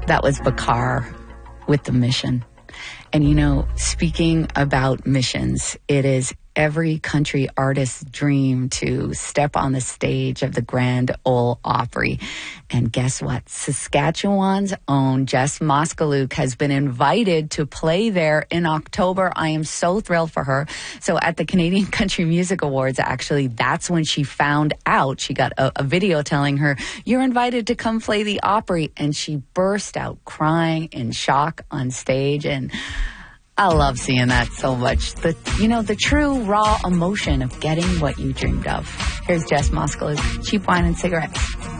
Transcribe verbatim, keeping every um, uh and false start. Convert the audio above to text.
That was Bakar with The Mission. And, you know, speaking about missions, it is every country artist's dream to step on the stage of the Grand Ole Opry. And guess what? Saskatchewan's own Jess Moskaluk has been invited to play there in October. I am so thrilled for her. So at the Canadian Country Music Awards, actually, that's when she found out. She got a, a video telling her, you're invited to come play the Opry. And she burst out crying in shock on stage. And I love seeing that so much. The, you know, the true raw emotion of getting what you dreamed of. Here's Jess Moskaluk, Cheap Wine and Cigarettes.